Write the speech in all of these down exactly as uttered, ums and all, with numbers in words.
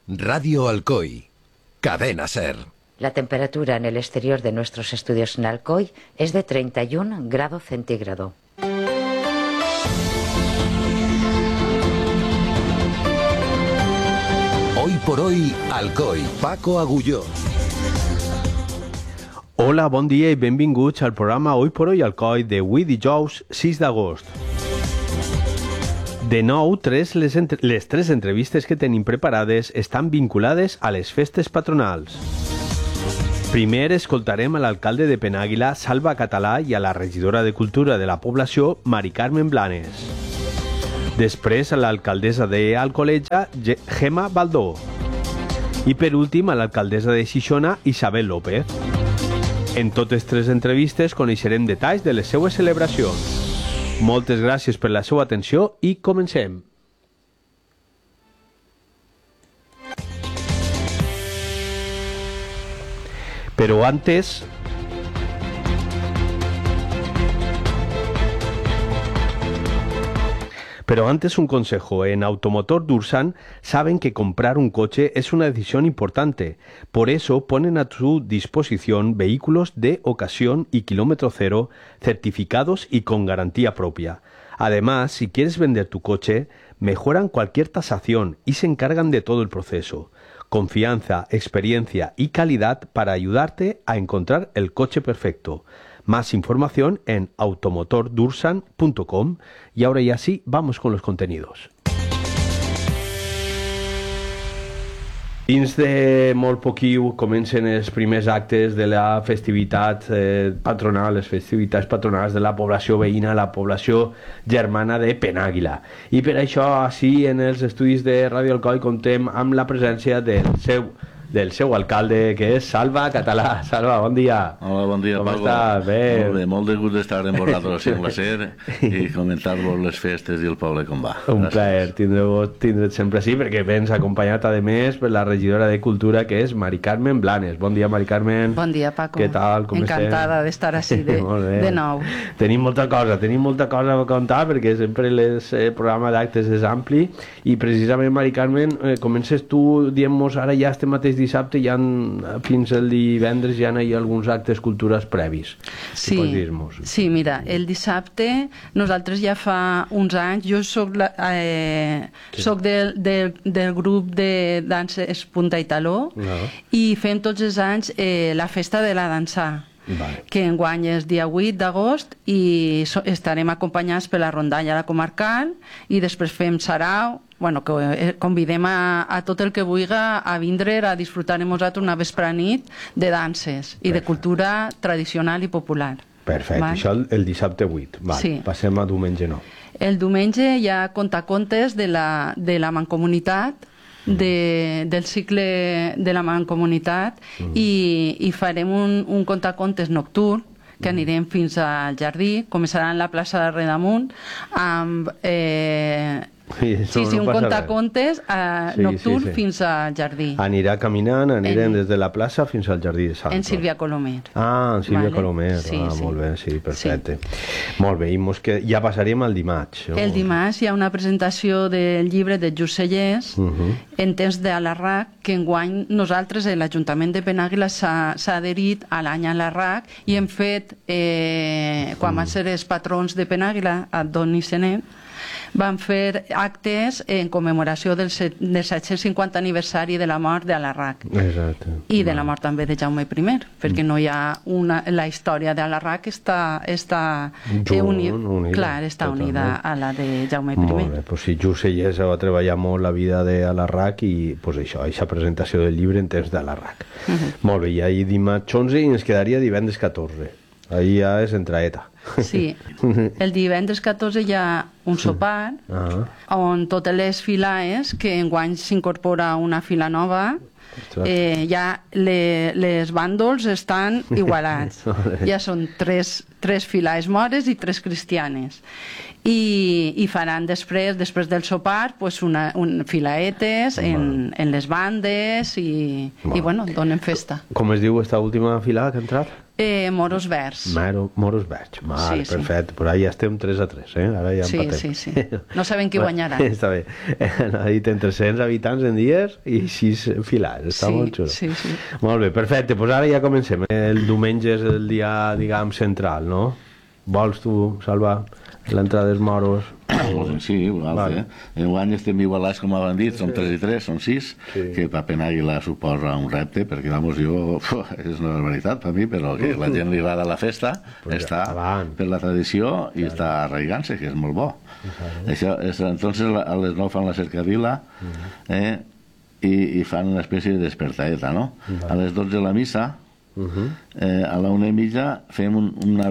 Radio Alcoy. Cadena SER. La temperatura en el exterior de nuestros estudios en Alcoy es de treinta y un grados centígrados. Hoy por hoy, Alcoy. Paco Agulló. Hola, bon dia i benvinguts al programa Hoy por Hoy Alcoy de avui dijous sis d'agost. De nou, tres les, entre... les tres entrevistes que tenim preparades estan vinculades a les festes patronals. Primer escoltarem a l'alcalde de Penàguila, Salva Català, i a la regidora de Cultura de la població, Mari Carmen Blanes. Després a l'alcaldessa d'Alcoleja, Gemma Baldó. I per últim a l'alcaldessa de Xixona, Isabel López. En totes tres entrevistes coneixerem detalls de les seues celebracions. Moltes gràcies per la seva atenció i comencem. Pero antes... Pero antes un consejo. En Automotor Dursan saben que comprar un coche es una decisión importante. Por eso ponen a su disposición vehículos de ocasión y kilómetro cero, certificados y con garantía propia. Además, si quieres vender tu coche, mejoran cualquier tasación y se encargan de todo el proceso. Confianza, experiencia y calidad para ayudarte a encontrar el coche perfecto. Más información en automotor dursan punto com. Y ahora ya sí, vamos con los contenidos. Dins de molt poquiu comencen els primers actes de la festivitat eh, patronal, les festivitats patronals de la població veïna, la població germana de Penàguila. I per això, així, en els estudis de Radio Alcoy contem amb la presència del seu del seu alcalde, que és Salva Català. Salva, bon dia. Hola, bon dia, Com Paco. estàs? Bé. Molt bé, molt de gust d'estar en vosaltres a cinc a ser i comentar-vos les festes i el poble com va. Un plaer tindre-vos tindre sempre així, perquè vens acompanyat, a més, per la regidora de Cultura, que és Mari Carmen Blanes. Bon dia, Mari Carmen. Bon dia, Paco. Què tal? Com Encantada d'estar així de, de nou. Tenim molta cosa, tenim molta cosa a contar, perquè sempre el eh, programa d'actes és ampli, i precisament, Mari Carmen, eh, comences tu dient-nos ara ja este mateix dissabte, ja han, fins el divendres ja hi ha alguns actes culturals previs. Sí, sí, mira, el dissabte nosaltres ja fa uns anys, jo soc, la, eh, sí. soc del, del, del grup de danses Punta i Taló, no. i fem tots els anys eh, la festa de la dansa. Vale. Que enguany és dia vuit d'agost i so, estarem acompanyats per la rondalla comarcal i després fem sarau. Bueno, que convidem a, a tot el que vulgui a vindre a disfrutar amb nosaltres una vesperanit de danses i Perfecte. De cultura tradicional i popular. Perfecte, val? Això el, el dissabte vuit. Val. Sí. Passem a diumenge nou. El diumenge hi ha contacontes de la, de la Mancomunitat, de, del cicle de la Mancomunitat, mm. i, i farem un, un contacontes nocturn que anirem fins al jardí, començarà en la plaça de Redamunt amb eh, sí, sí, sí, no un contacontes eh, sí, nocturn sí, sí. fins al jardí. Anirà caminant, anirem en, des de la plaça fins al jardí de Santos. En Sílvia Colomer. Ah, en Sílvia vale. Colomer. Sí, ah, sí. Molt bé, sí, perfecte. Sí. Molt bé, i mos que ja passaríem al dimarts. El dimarts hi ha una presentació del llibre de Juscellers, uh -huh. en temps d'Alarrac, que enguany nosaltres, l'Ajuntament de Penàguila, s'ha adherit a l'any Alarrac i hem fet, eh, quan van ser els patrons de Penàguila, a Don i Senet, van fer actes en commemoració del, del set-cents cinquanta aniversari de la mort d'Alarrac. Exacte. I de la mort també de Jaume I, perquè no hi ha una... La història d'Alarrac està, està, Junt, uni, unida. Clar, està totalment unida a la de Jaume I. Molt bé, doncs si Juscellers va treballar molt la vida d'Alarrac i pues això, aquesta presentació del llibre en temps d'Alarrac. Uh -huh. Molt bé, i ahir dimarts onze i ens quedaria divendres catorze. Ahir ja és entraeta. Sí, el divendres catorze hi ha un sopar uh -huh. on totes les filaes, que enguany s'incorpora una fila nova, eh, ja le, les bàndols estan igualats. Ja són tres, tres filades mores i tres cristianes. I, i faran després, després del sopar, pues una, un, filaetes en, en les bandes i, i bueno, donen festa. Com es diu esta última filada que ha entrat? Eh, moros verds. Moro, moros verds, vale, sí, perfecte. Sí. Però ja estem tres a tres, eh? Ara ja empatem. Sí, sí, sí. No sabem qui guanyarà. Està bé. Ha dit entre tres-cents habitants en dies i sis filades. Està sí, molt xulo. Sí, sí. Molt bé, perfecte. Doncs ara ja comencem. El diumenge és el dia, diguem, central, no? Vols tu, Salva, l'entrada dels moros? Sí, igual, vale. eh? Enguany estem igualats, com havien dit, som tres i tres, són sis, sí. Que per Penàguila suposa un repte, perquè, vamos, jo, és una barbaritat per mi, però que la gent li agrada la festa, pues està avant. Per la tradició i està arraigant-se, que és molt bo. Això és, entonces, a les nou fan la cercavila, eh? I, i fan una espècie de despertaeta, no? Vale. A les dotze la missa, Uh-huh. eh, a la una i mitja fem un, una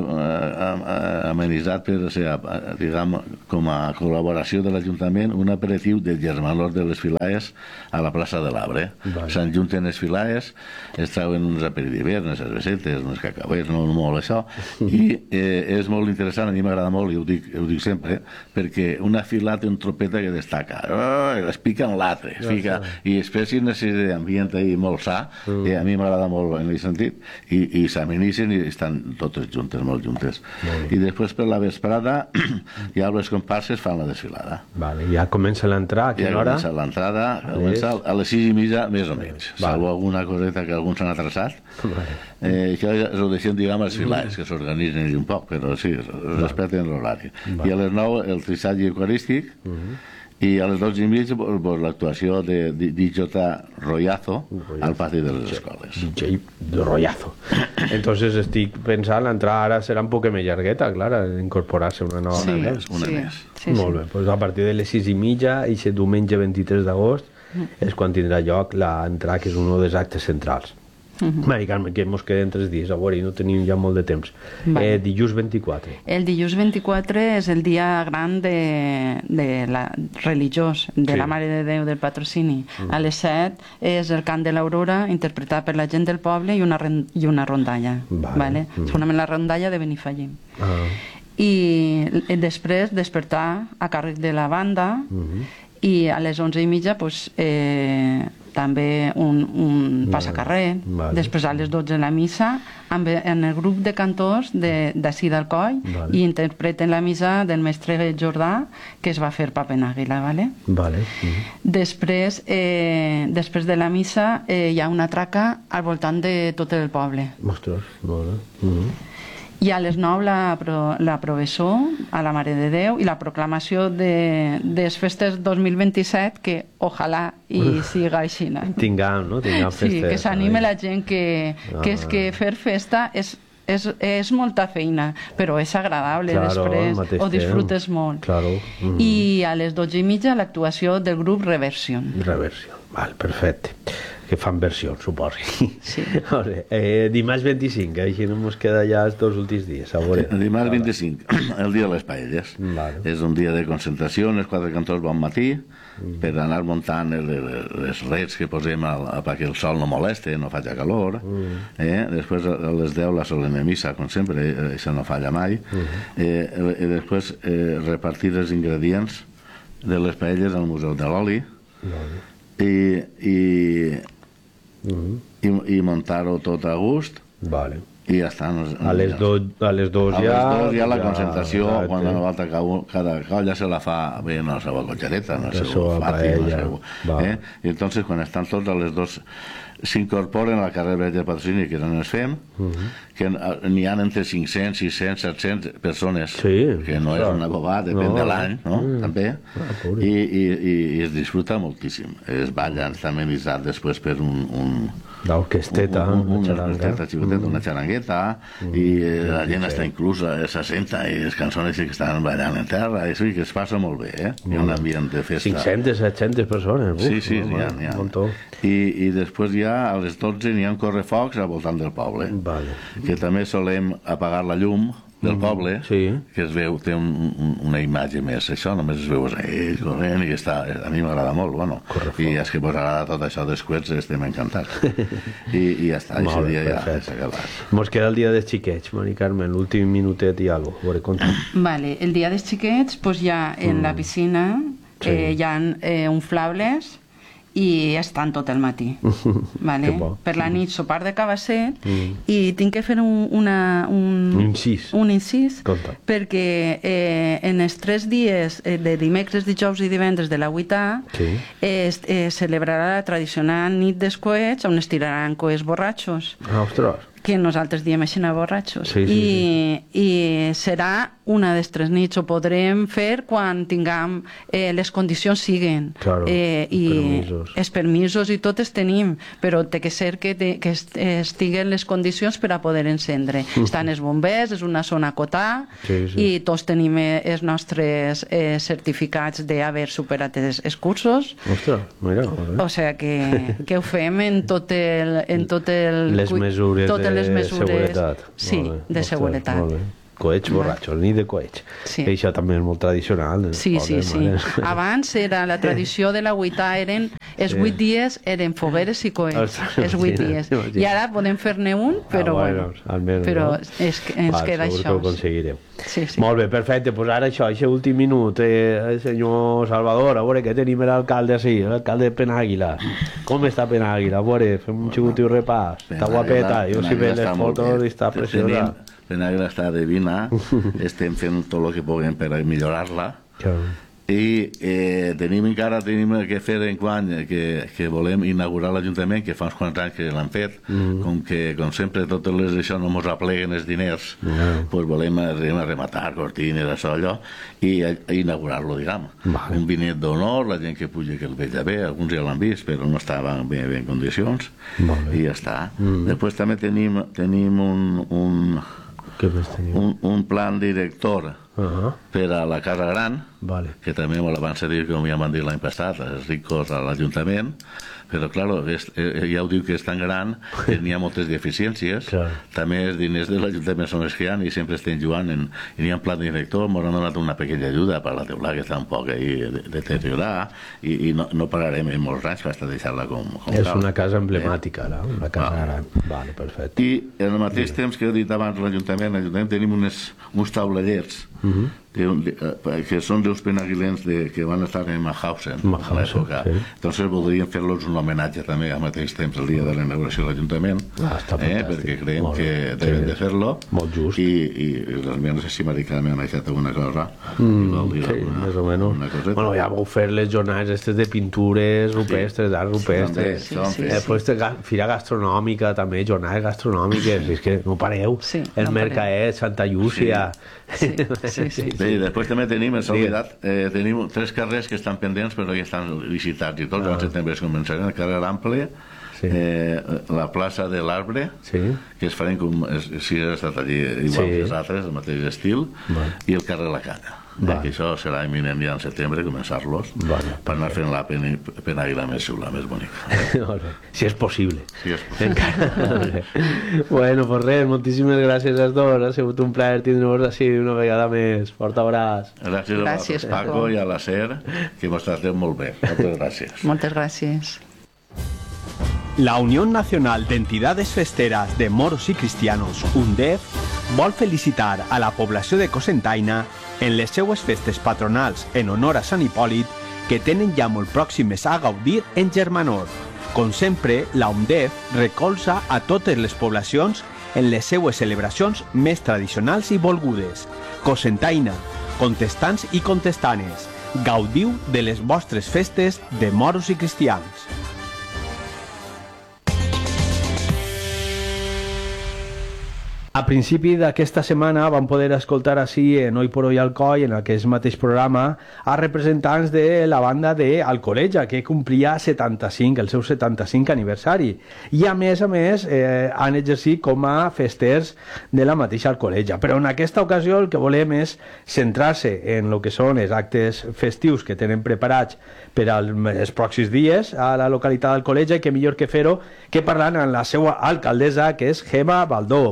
uh, amenitzat per, o sigui, diguem, com a col·laboració de l'Ajuntament, un aperitiu de germanor de les filaes a la plaça de l'Arbre. Vale. S'enjunten les filaes, es trauen uns aperitives, unes cervesetes, uns cacauets, no molt això, uh-huh. I eh, és molt interessant, a mi m'agrada molt, i ho dic, ho dic sempre, perquè una fila té un tropeta que destaca, oh, es pica en l'altre, ja fica, i després hi necessita d'ambient ahí molt sa, uh-huh. I a mi m'agrada molt en aquest sentit, i, i s'amenitzen i estan totes juntes, molt juntes. Molt I després per la vesprada ja les comparses fan la desfilada. Vale, ja comença l'entrada, a quina ja hora? Ja comença l'entrada, comença a les sis i mitja més o menys, vale. Salvo alguna coseta que alguns s'han atrasat. Vale. Eh, això ja ho deixem, diguem, als filars, que s'organitzen un poc, però sí, respecten l'horari. Vale. I a les nou el trissatge eucarístic, uh-huh. I a les dotze i mitja pues, l'actuació de D J Rollazo al pati de les escoles. D J Rollazo. Entonces estic pensant, l'entrada ara serà un poc més llargueta, clar, incorporar-se una nova. Sí, una més, una sí, més. Sí, Molt bé, doncs a partir de les sis i mitja i aquest diumenge vint-i-tres d'agost mm. és quan tindrà lloc l'entrada, que és un dels actes centrals. Uh-huh. Mari Carme, que ens queden tres dies, a veure, no tenim ja molt de temps. Vale. Eh, dilluns vint-i-quatre. El dilluns vint-i-quatre és el dia gran de, de la, religiós de sí. La Mare de Déu del Patrocini. Uh-huh. A les set és el cant de l'Aurora, interpretat per la gent del poble, i una, i una rondalla. Vale. Vale? Uh-huh. Segurament la rondalla de Benifallim. Uh-huh. I després despertar a càrrec de la banda, uh-huh. I a les onze i mitja pues, eh, també un, un passacarrer. Vale. Després a les dotze la missa amb, en el grup de cantors d'ací d'Alcoi, vale. I interpreten la missa del mestre Jordà que es va fer a Penàguila. Vale? Vale. Uh-huh. Després, eh, després de la missa eh, hi ha una traca al voltant de tot el poble. Ostres, molt bé. Uh-huh. I a les nou la, pro, la professó a la Mare de Déu i la proclamació de, de les festes dos mil vint-i-set, que ojalà i siga així. No? Tinguem, no? Tinguem festes. Sí, que s'anime la gent, que, ah. que és que fer festa és, és, és molta feina, però és agradable, claro, després, ho disfrutes temps. Molt. Claro. Mm. I a les dotze i mitja l'actuació del grup Reversion. Reversion, val, perfecte. Que fan versions, suposi. Sí. eh, dimarts vint-i-cinc, així no ens queda ja els dos últims dies. A veure. Dimarts vint-i-cinc, el dia de les paelles. Vale. És un dia de concentració, els quatre cantors bon matí, mm. per anar muntant les rets que posem al, perquè el sol no moleste, no faci calor. Mm. Eh? Després a les deu la solemne missa, com sempre, això no falla mai. Mm. Eh, i després eh, repartir els ingredients de les paelles al Museu de l'Oli. Vale. I, i, uh-huh. i, i muntar-ho tot a gust. Vale. I ja està. A les dos, a les dos a ja... A les dos ja la ja, concentració, ja, quan a la volta cada colla se la fa bé en la seva cotxereta, en el seu pati, en el seu... Eh? I entonces, quan estan tots a les dos, s'incorporen a la carrera de patrocini que no es fem, uh-huh. que n'hi ha entre cinc-cents, sis-cents, set-cents persones, sí, que no és una bobada, depèn no, de l'any, no? Mm. També. Ah, I, i, i, I es disfruta moltíssim. Es balla, està amenitzat després per un... un l'orquesteta, un, un, una orquesteta xicoteta, mm. una xarangueta, mm. i eh, la gent està inclusa, s'assenta, i les cançons que estan ballant en terra, i sí, que es passa molt bé, eh? Hi ha un ambient de festa. cinc-centes, set-centes persones. Uf, sí, sí, no, n'hi ha. N'hi ha. I, I després ja a les dotze n'hi ha un correfocs al voltant del poble, vale. Que també solem apagar la llum del poble, sí. que es veu, té un, un, una imatge més, això només es veu a ell corrent i està, a mi m'agrada molt, bueno, Correcte. i és que vos agrada tot això dels coets, estem encantats. I, i ja està, aquest dia ja s'ha acabat. Mos queda el dia dels xiquets, Mari Carmen, l'últim minutet i alguna cosa, conta. Vale, el dia dels xiquets, pues ja en mm. la piscina sí. eh, hi ha eh, inflables i estan tot el matí. Vale? Per la nit sopar de cabasset mm. i tinc que fer un, una, un, un incís, un incís Conta. perquè eh, en els tres dies eh, de dimecres, dijous i divendres de la Huità sí. eh, eh, celebrarà la tradicional nit dels coets on es tiraran coets borratxos. Ah, ostres. Que nosaltres diem així a borratxos. Sí, sí, I, sí. I serà una de les tres nits, ho podrem fer quan tinguem eh, les condicions siguen. Claro, eh, i permisos. Els permisos i tot els tenim, però té que ser que, te, que estiguen les condicions per a poder encendre. Mm. Estan els bombers, és una zona acotà, sí, sí. i tots tenim eh, els nostres eh, certificats d'haver superat els, els cursos. Ostres, mira. O sigui que, que ho fem en tot el... En tot el les mesures totes de les mesures, seguretat. Sí, de Ostres, seguretat. Coets borratxos, ni de coets. Sí. Això també és molt tradicional. Sí, sí, sí. Abans era la tradició de la Huità, eren els vuit sí. dies eren fogueres i coets, els vuit dies. I ara podem fer-ne un, però ah, bueno, bueno almenys, però no? és, ens Va, queda segur això. Que ho aconseguirem. Sí, sí. Molt bé, perfecte. Pues ara això, aquest últim minut, eh, senyor Salvador, a veure què tenim l'alcalde així, l'alcalde de Penàguila. Com està Penàguila? A veure, fem un xicutiu repàs. Està guapeta, jo si ve les fotos i està preciosa. Penàguila està divina, estem fent tot el que puguem per millorar-la. Claro. I eh, tenim encara tenim que fer en quan que, que volem inaugurar l'Ajuntament, que fa uns quants anys que l'han fet, mm. com que com sempre totes les això no ens apleguen els diners, mm. pues volem rematar cortines, això, allò, i a, a inaugurar-lo, diguem. Vale. Un vinet d'honor, la gent que puja que el veja bé, alguns ja l'han vist, però no estaven bé, bé en condicions, vale. I ja està. Mm. Després també tenim, tenim un, un, un, un plan director Uh-huh. per a la Casa Gran, vale. Que també me la van cedir, com ja m'han dit l'any passat, els ricos a l'Ajuntament, però, clar, ja ho diu que és tan gran que n'hi ha moltes deficiències. Claro. També els diners de l'Ajuntament són els que hi ha i sempre estem jugant en, i n'hi ha un pla director, m'han donat una pequeña ajuda per la teula, que està un poc ahí deteriorada, i, i no, no pagarem en molts anys fins a deixar-la com, com és cal. Una casa emblemàtica, eh? Una casa ah. gran. Vale, perfecte. I al mateix sí. temps que he dit abans l'Ajuntament, l'Ajuntament tenim unes, uns taulellers uh-huh. que, que són dels penaguilens de, que van estar en Mauthausen a l'època. Sí. Entonces voldríem fer-los un homenatge també al mateix temps el dia de la inauguració de l'Ajuntament, ah, eh, perquè creiem que devem sí. de fer-lo. Molt just. I, i realment no sé si Maricana m'ha deixat alguna cosa. Mm, dir sí, alguna, més o menys. Bueno, ja vau fer les jornades aquestes de pintures rupestres, sí. d'art rupestres. Sí, sí, sí, Després sí. fira gastronòmica també, jornades gastronòmiques, és que no pareu. Sí, el no Mercaet, Santa Llúcia... Sí. Sí, sí, sí. Sí, després també tenim, s'ha oblidat, eh, tenim tres carrers que estan pendents però ja estan licitats i tots, ah. al setembre es començaran, el carrer Ample, sí. eh, la plaça de l'Arbre, sí. que es faran com si ha estat allí igual sí. que els altres, el mateix estil, vale. I el carrer La Canya. Vale. Que això serà imminent ja en setembre, començar-los, vale. Per anar fent la Penàguila més xula, més bonica. Si és possible. Si és possible. Bueno, pues res, moltíssimes gràcies als dos, ha sigut un plaer tindre-vos així una vegada més. Fort abraç. Gràcies, gràcies a Paco i a la SER, que mos tracteu molt bé. Moltes gràcies. Moltes gràcies. La Unión Nacional de Entidades Festeras de Moros y Cristianos, UNDEF, vol felicitar a la població de Cocentaina en les seues festes patronals en honor a Sant Hipòlit que tenen ja molt pròximes a gaudir en Germanor. Com sempre, la UNDEF recolza a totes les poblacions en les seues celebracions més tradicionals i volgudes. Cocentaina, contestants i contestanes, gaudiu de les vostres festes de moros i cristians. A principi d'aquesta setmana vam poder escoltar així en Hoy por Hoy Alcoi, en aquest mateix programa, a representants de la banda d'Alcoleja, que complia setanta-cinc, el seu setanta-cinc aniversari. I a més a més eh, han exercit com a festers de la mateixa Alcoleja. Però en aquesta ocasió el que volem és centrar-se en el que són els actes festius que tenen preparats per als pròxims dies a la localitat d'Alcoleja, i que millor que fer-ho que parlant amb la seva alcaldessa, que és Gemma Baldó. Bon dia, Gemma.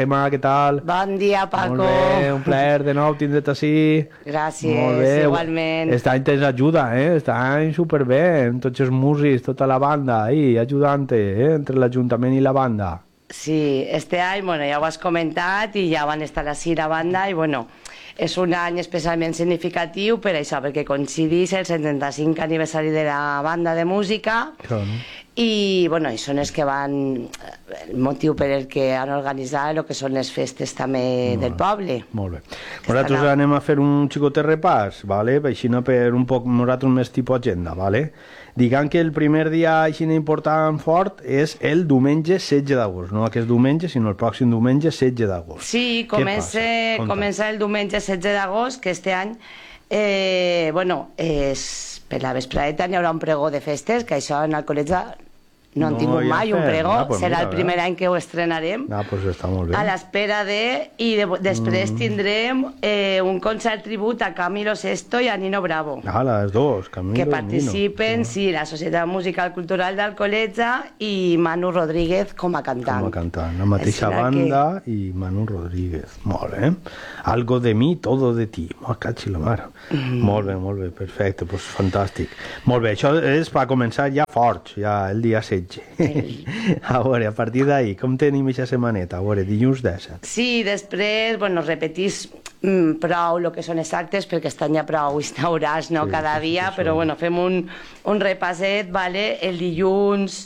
Gemma, què tal? Bon dia, Paco. Molt bé, un plaer de nou tindre't així. Gràcies, Molt bé. igualment. Este any tens ajuda, eh? Este any superbé, amb tots els músics, tota la banda, ahí, ajudant-te, eh? Entre l'Ajuntament i la banda. Sí, este any, bueno, ja ho has comentat i ja van estar així la banda i, bueno, és un any especialment significatiu per això, perquè coincideix el setanta-cinc aniversari de la banda de música. Claro. I, bueno, i són els que van... el motiu per el que han organitzat el que són les festes també del poble. Molt bé. Nosaltres anem a fer un xicotet repàs, vale? Així per un poc nosaltres més tipus agenda, vale? Diguem que el primer dia així important fort és el diumenge setze d'agost, no aquest diumenge, sinó el pròxim diumenge setze d'agost. Sí, comença, comença el diumenge setze d'agost, que este any, eh, bueno, és, per la vespradeta hi haurà un pregó de festes, que això en el col·legi no han No, tingut ja mai, un fem. pregó, Ah, pues serà mira, el primer eh? any que ho estrenarem. Ah, doncs està molt bé. A l'espera de... I de, després tindrem eh, un concert tribut a Camilo Sesto i a Nino Bravo. Ah, les dos, Camilo Que i Nino. participen, sí, la Societat Musical Cultural d'Alcoletge i Manu Rodríguez com a cantant. Com a cantant, la mateixa Així banda que... i Manu Rodríguez. Molt bé. Algo de mi, todo de ti. Molt catxi la mare. Mm. Molt bé, molt bé, perfecte, pues fantàstic. Molt bé, això és per començar ja forts, ja el dia setze. Sí. A veure, a partir d'ahir, com tenim aquesta setmaneta? A veure, dilluns disset. Sí, després, bueno, repetís mm, prou el que són els actes, perquè estan ja prou instaurats, no?, Sí, cada sí, sí, dia, sí, però, sí. bueno, fem un, un repasset, vale? El dilluns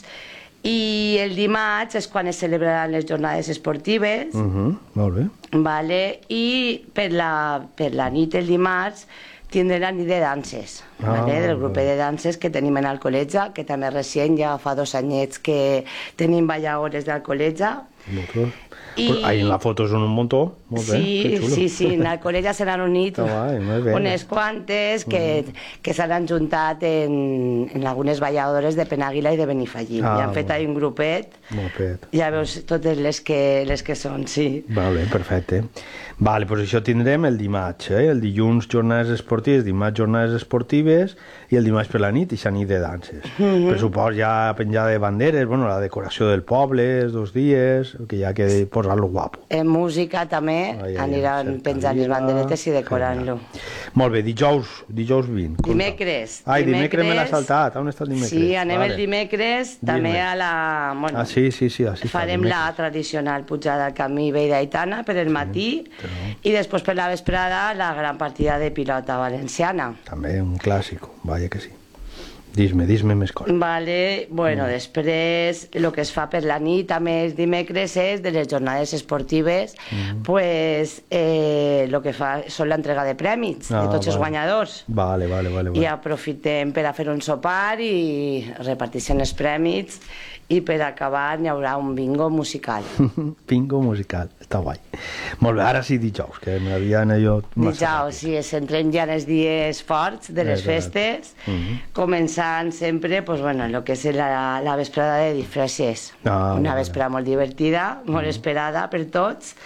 i el dimarts és quan es celebraran les jornades esportives, Uh -huh, molt bé. vale? I per la, per la nit el dimarts tindrem la nit de danses, Ah, vale? del grup vale. de danses que tenim en el col·legi, que també recient, ja fa dos anyets que tenim balladores del col·legi. Nosaltres. I- Pues ahí en la foto són un muntó. Molt bé, Sí, que xulo. sí, sí, en el col·legi se n'han unit Està guai, molt bé. unes quantes que, que s'han juntat en, en algunes balladores de Penàguila i de Benifallim. Ah, I han fet molt ahí un grupet, Molt fet. ja veus totes les que, les que són, sí. Vale, perfecte. Vale, doncs això tindrem el dimarts, eh? El dilluns jornades esportives, dimarts jornades esportives i el dimarts per la nit i la nit de danses. Mm -hmm. Per suport ja penjada de banderes, bueno, la decoració del poble, els dos dies, que ja que posar-lo guapo. En música també Ai, ai, aniran certa penjant les vida. banderetes i decorant-lo. Molt bé, dijous, dijous vint. Compte. Dimecres. Ai, dimecres, me l'ha saltat. On està el dimecres? Sí, anem Vale. el dimecres també Dime. a la... Bueno, Ah, sí, sí, sí, així està, farem dimecres. la tradicional pujada al camí vell d'Aitana per el matí i després per la vesprada la gran partida de pilota valenciana. També un clàssic, vaja que sí. Dis-me, dis-me més coses. Vale, bueno, mm. després el que es fa per la nit també els dimecres és de les jornades esportives, mm. pues eh, el que fa són l'entrega de prèmits Ah, de tots els vale. guanyadors. Vale, vale, vale. vale. I aprofitem per a fer un sopar i reparteixen els prèmits i per acabar n'hi haurà un bingo musical. Bingo musical, està guai. Molt bé, ara sí dijous, que m'havia anat jo massa Dijous, sí, s'entren ja en els dies forts de les Exacte. festes, Mhm. començant sempre, pues, bueno, el que és la, la vesprada de disfresses. Ah, Una vale. vesprada molt divertida, molt esperada per tots.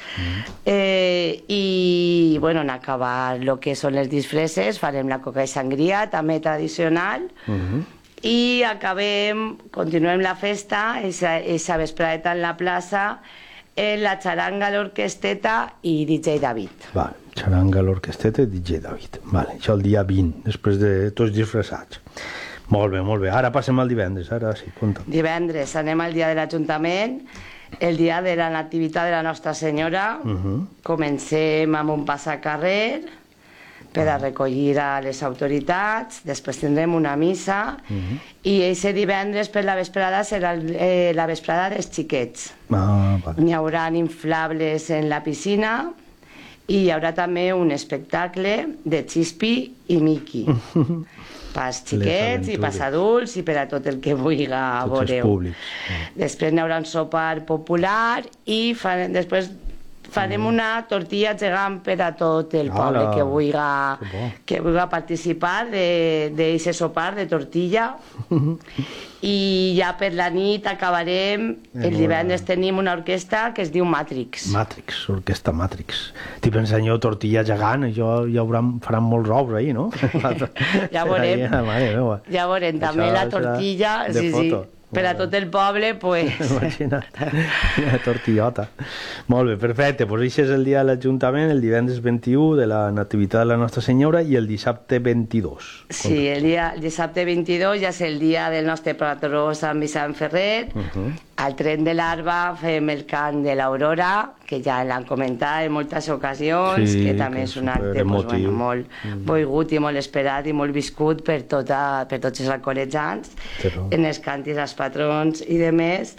Eh, I, bueno, en acabar el que són les disfresses, farem la coca i sangria, també tradicional, Mhm. i acabem, continuem la festa, aquesta vespradeta en la plaça, en la xaranga, l'orquesteta i D J David. Vale, xaranga, l'orquesteta i D J David. Vale, això el dia vint, després de tots disfressats. Molt bé, molt bé. Ara passem al divendres, ara sí, compta'm. Divendres anem al dia de l'Ajuntament, el dia de la Nativitat de la Nostra Senyora. Mhm. Comencem amb un passacarrer per a recollir a les autoritats, després tindrem una missa i aquest divendres per la vesprada serà eh, la vesprada dels xiquets. Ah, vale. N'hi haurà inflables en la piscina i hi haurà també un espectacle de Xispi i Miqui. Pas xiquets i pas adults i per a tot el que vulgui Tots els veure. públics. Després n'hi haurà un sopar popular i farem, després farem una tortilla gegant per a tot el poble Ala, que vulgui, que bo. que vulgui participar d'aquest sopar de tortilla. I ja per la nit acabarem, el divendres tenim una orquestra que es diu Matrix. Matrix, orquestra Matrix. T'hi pensant jo, tortilla gegant, això ja haurà, faran molts ous ahí, no? Ja veurem. Serà ahí, mare meva. Ja veurem, també Això la serà tortilla, de sí, sí, foto. per a tot el poble, pues... Imagina't, una tortillota. Molt bé, perfecte. Pues això és el dia de l'Ajuntament, el divendres vint-i-u de la Nativitat de la Nostra Senyora i el dissabte vint-i-dos. Sí, el, dia, el dissabte vint-i-dos ja és el dia del nostre patró Sant Vicent Ferrer. Uh -huh. Al tren de l'Arba fem el cant de l'Aurora, que ja l'han comentat en moltes ocasions, sí, que també que és un acte pues, bueno, molt mm. volgut i molt esperat i molt viscut per, tota, per tots els alcoholitzants, però... en els càntics als patrons i de més.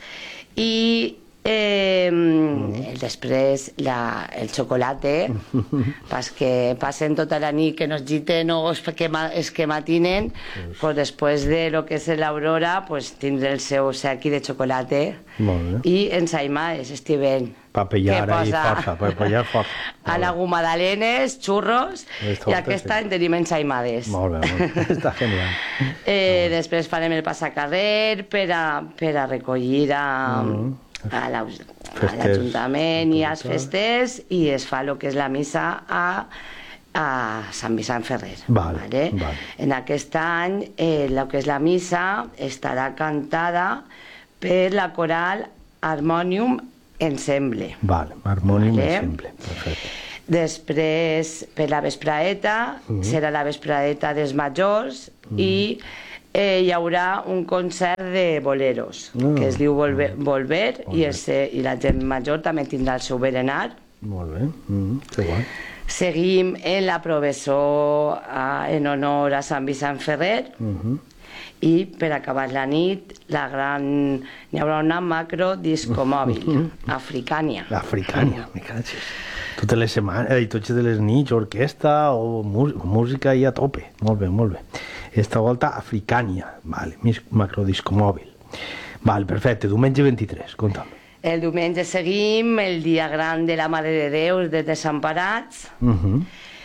I eh, mm. després la, el xocolate, perquè passen tota la nit que nos giten o es que, es que matinen, pues... pues després de lo que és l'Aurora, pues tindré el seu sequi de xocolate i ensaïmades, Estiven. Per pellar ahí força, per pellar força. A la Gumadalenes, xurros, i aquest any tenim ensaïmades. Molt bé, molt bé. Està genial. eh, després farem el passacarrer per a, per a recollir a... Mm. a l'Ajuntament i als festers, i es fa el que és la missa a, a Sant Vicent Ferrer. Vale, vale? Vale. En aquest any eh, el que és la missa estarà cantada per la coral Harmonium Ensemble. Vale, Harmonium vale? Ensemble, perfecte. Després, per la vespraeta, uh -huh. serà la vespraeta dels majors, uh -huh. i Eh, hi haurà un concert de boleros, oh, que es diu Volver, Volver i, el, i la gent major també tindrà el seu berenar. Molt bé, mm, que guai. Seguim en la professó a, en honor a Sant Vicent Ferrer, uh -huh. i per acabar la nit la gran... hi haurà una macro discomòbil, uh -huh. Africània. Africània, me caches. Totes les setmanes, i totes les nits, orquestra o música i a tope. Molt bé, molt bé. Esta volta Africània, vale, macrodiscomòbil. Vale, perfecte, diumenge vint-i-tres, conta'm. El diumenge seguim el dia gran de la Mare de Déu dels Desemparats. Uh -huh.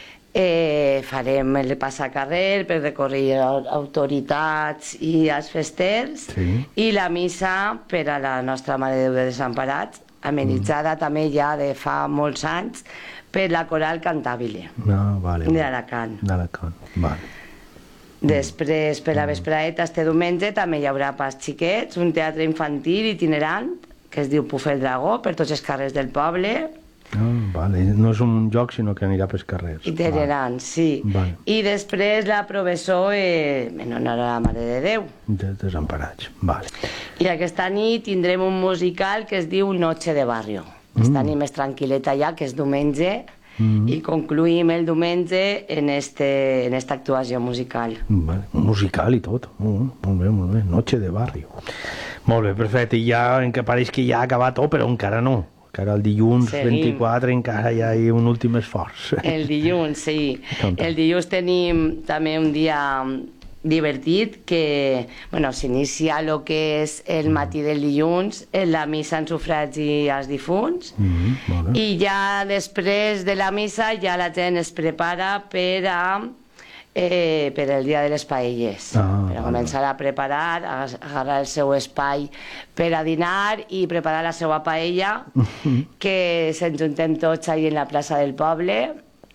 eh, farem el passacarrer per recorrer autoritats i els festers, sí. i la missa per a la nostra Mare de Déu dels Desemparats, amenitzada uh -huh. també ja de fa molts anys per la coral Cantabile, no, vale, de Alacant. D'Alacant, vale. Després, per la vespraeta, este diumenge, també hi haurà pas xiquets, un teatre infantil itinerant, que es diu Puf el Dragó, per tots els carrers del poble. Oh, vale. No és un joc, sinó que anirà pels carrers. Itinerant, vale. Sí. Vale. I després la professó eh, en honor a la Mare de Déu. De Desemparats, vale. I aquesta nit tindrem un musical que es diu Noche de Barrio. Mm. Aquesta nit més tranquil·leta ja, que és diumenge, Mm. i concluïm el diumenge en, este, en esta actuació musical. Vale. Musical i tot, molt, molt bé, molt bé. Noche de Barrio. Molt bé, perfecte. I ja en què pareix que ja ha acabat tot, però encara no. Encara el dilluns Seguim. vint-i-quatre encara hi ha un últim esforç. El dilluns, sí. El dilluns tenim també un dia divertit, que bueno, s'inicia el que és el matí del dilluns en la missa en sufragi als difunts, mm, vale. I ja després de la missa ja la gent es prepara per a eh, per el dia de les paelles, ah, per a començar vale. a preparar, a agarrar el seu espai per a dinar i preparar la seva paella, que se'ns juntem tots ahí en la plaça del poble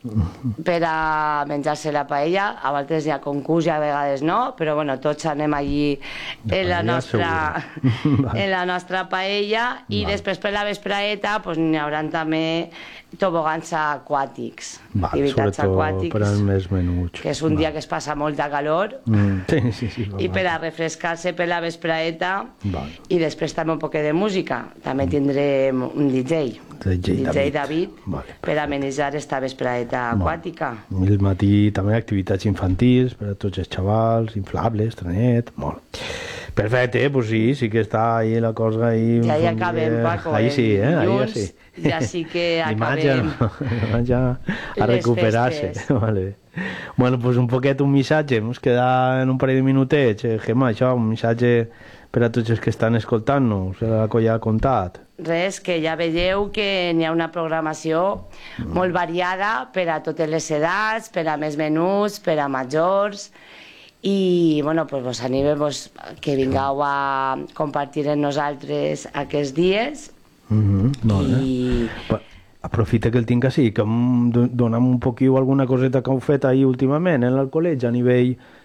per a menjar-se la paella. A vegades hi ha concurs i a vegades no, però bueno, tots anem allí en la nostra, en la nostra paella, i vale. després per la vespraeta pues, n'hi haurà també tobogans aquàtics, vale, activitats aquàtics, per als més menuts, que és un vale. dia que es passa molta calor, mm, sí, sí, sí, i per a refrescar-se per la vespraeta, vale. i després també un poc de música. També tindrem un D J, D J, D J David, David vale. per amenitzar esta vespraeta aquàtica. I el matí també activitats infantils per a tots els xavals, inflables, trenet, molt. Perfecte, eh? Pues sí, sí que està ahí la cosa ahí. Ja hi acabem, Paco. Ahí sí, eh? Ahí ja sí. Ja sí que acabem. Ja a recuperar-se. Vale. Bueno, pues un poquet un missatge, ens queda en un parell de minutets, eh, Gemma, això, un missatge per a tots els que estan escoltant-nos, la que ja ha contat. Res, que ja veieu que n'hi ha una programació mm. molt variada per a totes les edats, per a més menuts, per a majors, i bueno, pues vos animem vos, que vingueu a compartir amb nosaltres aquests dies. Mm-hmm, molt i... bé. Aprofita que el tinc així, que dona'm un poquiu alguna coseta que heu fet ahir últimament en el col·legi a nivell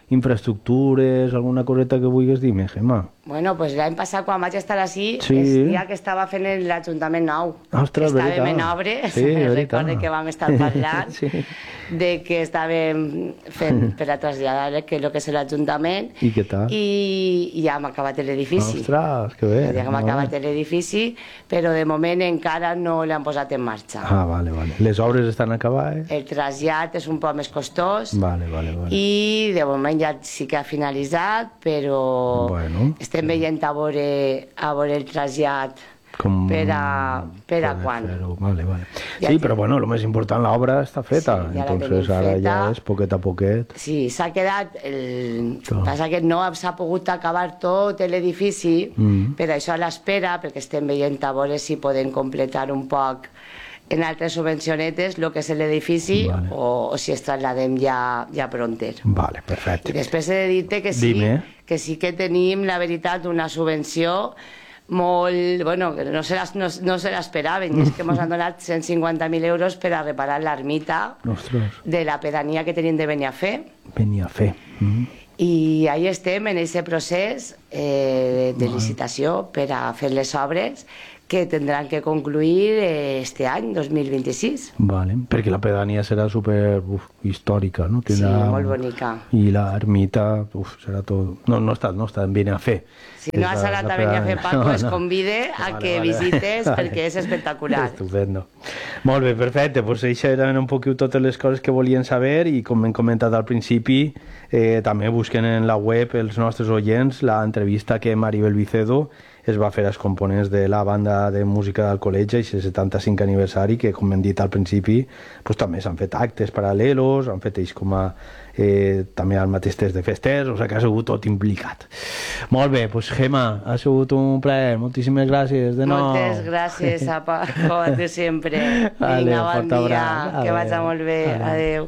infraestructures, alguna coseta que vulguis dir-me, Gemma? Bueno, pues l'any passat, quan vaig estar així, Sí. el dia que estava fent l'Ajuntament nou. Ostres, estàvem veritat. en obres, Sí, veritat. recorde que vam estar parlant Sí. de que estàvem fent per a traslladar que el que és l'Ajuntament. I què tal? I, i ja hem acabat l'edifici. Ostres, que bé. Ja hem acabat l'edifici, però de moment encara no l'han posat en marxa. Ah, vale, vale. Les obres estan acabades? El trasllat és un poc més costós. Vale, vale, vale. I de moment ja sí que ha finalitzat, però Bueno. estem veient a veure, a veure el trasllat Com... per a, per a quan. Fer-ho. Vale, vale. Ja Sí, té- però bueno, el més important, l'obra està feta. Sí, ja la Entonces tenim ara feta. ja és poquet a poquet. Sí, s'ha quedat... El... Tot. Passa que no s'ha pogut acabar tot l'edifici, Mm. per això a l'espera, perquè estem veient a veure si podem completar un poc en altres subvencionetes el que és l'edifici, Vale. o, o si es trasladem ja, ja pronter. Vale, I perfecte. després he de dir-te que sí, Dime. que sí que tenim, la veritat, una subvenció molt... Bueno, que no se l'es- no, no se l'esperaven, i és que ens han donat cent cinquanta mil euros per a reparar l'ermita Ostres, de la pedania que tenim de Beniafé. venia a fer. Mm. I ahí estem, en aquest procés eh, de licitació per a fer les obres que tindran que concluir eh, este any, dos mil vint-i-sis. Vale, perquè la pedania serà super uf, històrica, no? Sí, molt bonica. I l'ermita, uf, serà tot... No, no està, no està ben a fer. Si no has anat a venir a fer Paco, es convide a Vale, que vale. visites Vale. perquè és espectacular. Estupendo. Molt bé, perfecte. Pues això eren un poquet totes les coses que volien saber i com hem comentat al principi, eh, també busquen en la web els nostres oients l'entrevista que Maribel Vicedo es va fer als components de la banda de música del col·legi, i el setanta-cinc aniversari, que com hem dit al principi, pues, també s'han fet actes paral·lelos, han fet ells com a eh, també al mateix test de festers, o sigui que ha sigut tot implicat. Molt bé, doncs Gemma, ha sigut un plaer, moltíssimes gràcies de nou. Moltes gràcies a Paco, de sempre. Vale, Vinga, bon fort dia, abraç. que Adéu. vagi molt bé. Adéu. Adéu.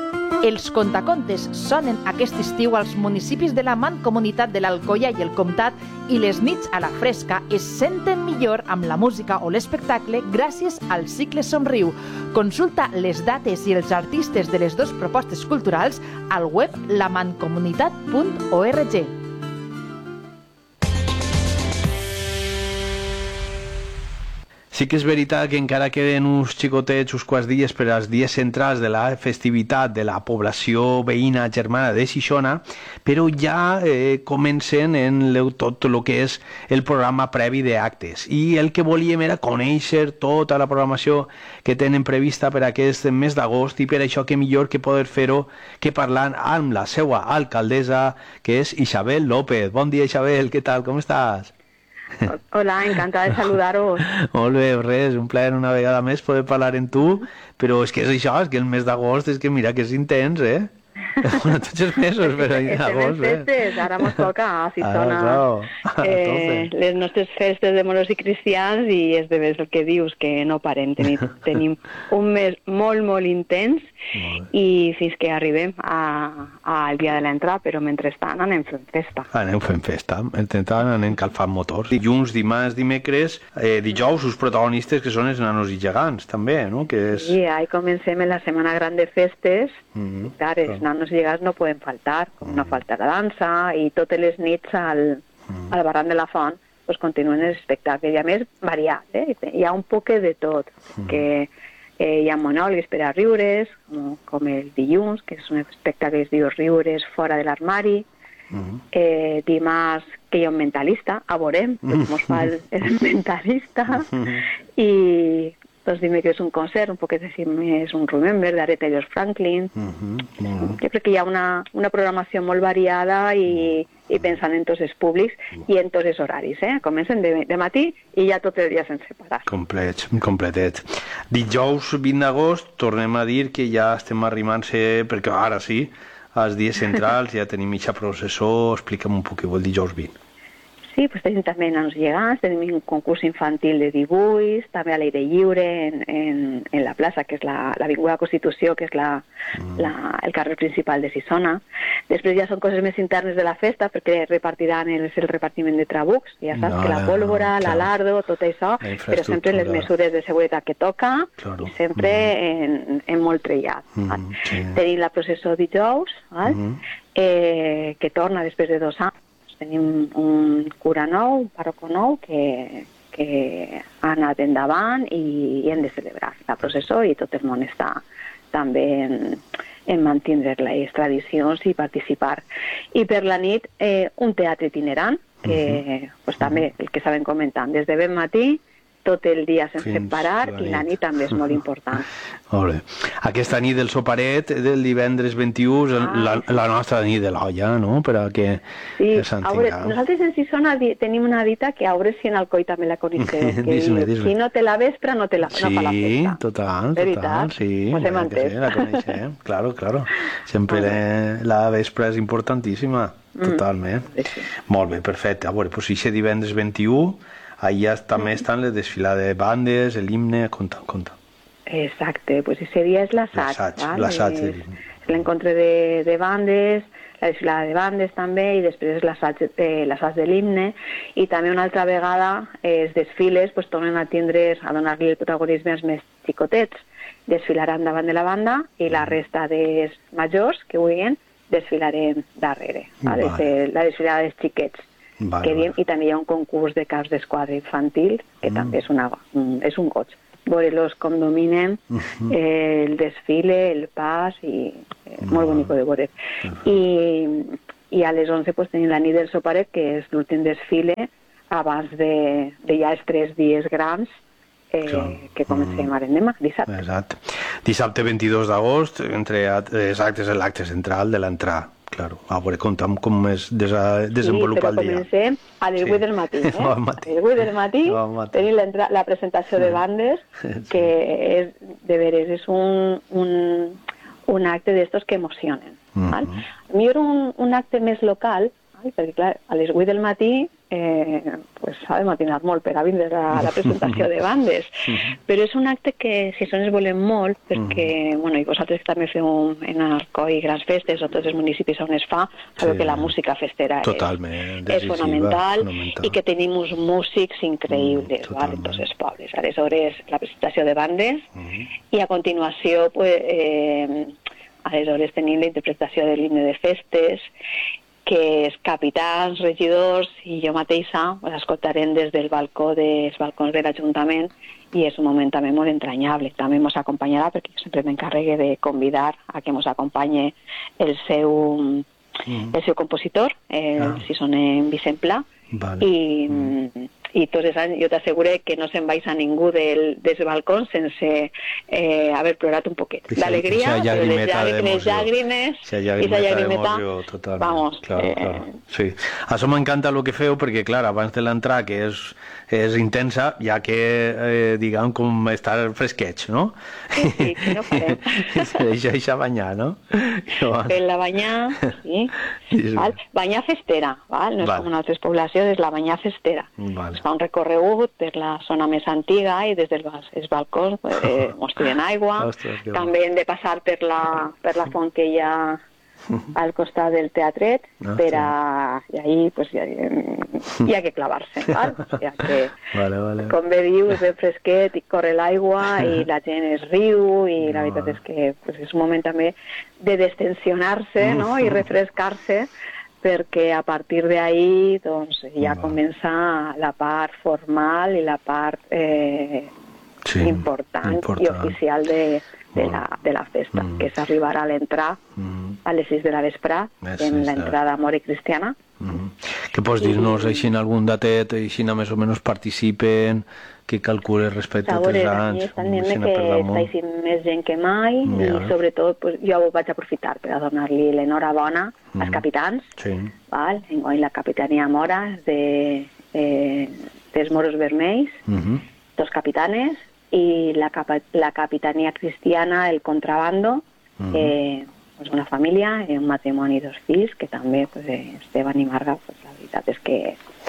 Els contacontes sonen aquest estiu als municipis de la Mancomunitat de l'Alcoia i el Comtat, i les nits a la fresca es senten millor amb la música o l'espectacle gràcies al cicle Somriu. Consulta les dates i els artistes de les dues propostes culturals al web la mancomunitat punt org. Sí que és veritat que encara queden uns xicotets, uns quants dies per als dies centrals de la festivitat de la població veïna germana de Xixona, però ja eh, comencen en el, tot el que és el programa previ d'actes. I el que volíem era conèixer tota la programació que tenen prevista per aquest mes d'agost, i per això que millor que poder fer-ho que parlant amb la seva alcaldessa, que és Isabel López. Bon dia, Isabel, què tal, com estàs? Hola, encantada de saludaros. Molt bé, res, un plaer una vegada més poder parlar amb tu, però és que és això, és que el mes d'agost és que mira que és intens, eh? Bueno, tots els mesos, però en Estem en agost, eh? festes, ara mos toca a Sitona Ara, eh, clar, les nostres festes de moros i cristians, i és de veres el que dius, que no parem. Tenim, tenim un mes molt, molt intens, i fins que arribem a, al dia de l'entrada, però mentrestant anem fent festa. Anem fent festa, intentant anem calfant motors. Dilluns, dimarts, dimecres, eh, dijous, els protagonistes que són els nanos i gegants, també, no? Que és... I ahí comencem en la setmana gran de festes. Mhm, Clar, els nanos i gegants no poden faltar, com no falta la dansa, i totes les nits al, al barran de la Font pues, continuen els espectacles, i a més variat, eh? Hi ha un poc de tot, que eh, hi ha monòlegs per a riures, com, com el dilluns, que és un espectacle que es diu Riures fora de l'armari, eh, dimarts que hi ha un mentalista, a veurem, doncs mos fa el, el mentalista, i doncs dimecres un concert, un poquet així més un Remember d'Aretha Franklin. Jo crec que hi ha una, una programació molt variada i, i pensant en tots els públics i en tots els horaris, eh? Comencen de, de matí i ja tot el dia sense parar. Complets, completet. Dijous vint d'agost tornem a dir que ja estem arrimant-se, perquè ara sí, als dies centrals ja tenim mitja processó. Explica'm un poc què vol dijous vint. Sí, pues tenim també nans gegants, tenim un concurs infantil de dibuix, també a l'aire lliure en, en, en la plaça, que és l'Avinguda Constitució, que és la, mm. la, el carrer principal de Sisona. Després ja són coses més internes de la festa, perquè repartiran el, el repartiment de trabucs, ja saps, no, que la pólvora, no, l'alardo, tot això, però sempre les mesures de seguretat que toca, claro. I sempre mm. en, en molt trellat. Mm, sí. Tenim la processó dijous, mm. eh, que torna després de dos anys. Tenim un cura nou, un parroco nou, que, que ha anat endavant i, i hem de celebrar la processó i tot el món està també en, en mantenir les tradicions i participar. I per la nit eh, un teatre itinerant, que uh-huh. pues, també el que saben comentant, des de ben matí, tot el dia sense fins parar, la i la nit també és molt important. Molt bé. Aquesta nit del soparet del divendres vint-i-u és ah, la, la nostra nit de l'olla, no? Per a que sí, veure, nosaltres en Sisona tenim una dita que a veure si en Alcoi també la coneixes, que disme, diu, si no té la vespra no, te la, sí, no fa la festa. Sí, total, total, sí, pues hem entès. Sí, la coneixem, claro, claro. Sempre mm. la vespra és importantíssima, totalment. Mm. Sí. Molt bé, perfecte. A veure, doncs si aquest divendres vint-i-u allà també estan les desfilades de bandes, l'himne, compta, compta. Exacte, pues ese dia és l'assaig. L'assaig. És l'encontre de, de bandes, la desfilada de bandes també, i després és l'assaig eh, de l'himne, i també una altra vegada eh, els desfiles pues, tornen a tindre, a donar-li el protagonisme als més xicotets. Desfilaran davant de la banda i la resta dels majors que vulguin desfilarem darrere. Vale. Vale. La desfilada dels xiquets. Vale, que diem, vale. I també hi ha un concurs de caps d'esquadra infantil, que mm. també és, una, un, és un goig. Veure-los com dominen uh-huh. eh, el desfile, el pas, i eh, no. molt bonic de veure. Uh-huh. I, I a les onze pues, tenim la nit del soparet, que és l'últim desfile abans de, de ja els tres dies grans eh, que comencem mm. ara demà, dissabte. Exacte. Dissabte vint-i-dos d'agost, entre exacte, és l'acte central de l'entrada. Claro, a veure, compta'm com es desenvolupa sí, el dia. Sí, però comencem a les vuit sí. del matí, eh? A les vuit del matí tenim la presentació de bandes, que és, de veres, és un, un, un acte d'estos que emocionen. Mm-hmm. Val? A mi era un, un acte més local, val? Perquè clar, a les vuit del matí eh, pues, s'ha de matinar molt per a vindre a la presentació de bandes, però és un acte que si són es volem molt, perquè, bueno, i vosaltres també feu en Alcoi grans festes, o tots els municipis on es fa, sabeu sí. que la música festera Totalment, és, és fonamental, fonamental, i que tenim uns músics increïbles, mm, val, en tots els pobles. Aleshores, la presentació de bandes, mm. i a continuació, pues, eh, aleshores tenim la interpretació de l'himne de festes, que els capitans, regidors i jo mateixa l'escoltarem des del balcó dels balcons de l'Ajuntament, i és un moment també molt entranyable. També ens acompanyarà, perquè jo sempre m'encarregue de convidar a que ens acompanyi el seu, mm. el seu compositor, el ah. Sisonen Vicent Pla, vale. i, mm. i tots els anys jo t'asseguro que no se'n vais a ningú del, dels balcons sense eh, haver plorat un poquet. D'alegria, però les, llàgrimes, les llàgrimes, i la llagrimeta, vamos. Claro, eh, claro. Sí. Això m'encanta el que feu, perquè, clar, abans de l'entrada, que és, és intensa, ja que, eh, diguem, com estar fresquets, no? Sí, sí, que no farem. Se deixa banyar, no? La banyar, sí. Val? Banyar festera, val? No és val. Com en altres poblacions, és la banyar festera. Vale. Es fa un recorregut per la zona més antiga i des dels balcons eh, mos tiren aigua. Ostres, també hem de passar per la, per la font que hi ha al costat del teatret, ah, per a... Sí. I ahí pues, hi, ha, hi ha que clavar-se, val? O sigui que, vale, vale. Com bé diu, és ben fresquet i corre l'aigua i la gent es riu, i la veritat és que pues, és un moment també de destensionar-se, no? I refrescar-se, perquè a partir d'ahí doncs, ja no. comença la part formal i la part eh, sí, important, important i oficial de, de, la, de la festa, mm. que és arribar a l'entrar mm. a les sis de la vesprà, en l'entrada Mori Cristiana. Mm. Què pots dir-nos així en algun datet, així més o menys participen, que calcules respecte a tres anys? Estan dient que està més gent que mai, yeah. i sobretot pues, jo ho vaig aprofitar per a donar-li l'enhorabona mm. als capitans. Sí. Val? Enguany la capitania mora de, eh, dels moros vermells, mm-hmm. dos capitanes, i la, capa, la capitania cristiana, el contrabando, mm-hmm. eh, pues una família, un matrimoni i dos fills, que també, pues, Esteban i Marga, pues, la veritat és que